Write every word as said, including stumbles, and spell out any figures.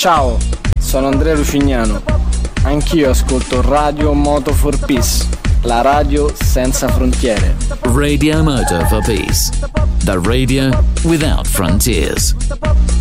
Ciao, sono Andrea Lucignano. Anch'io ascolto Radio Moto for Peace, la radio senza frontiere. Radio Moto for Peace, the radio without frontiers.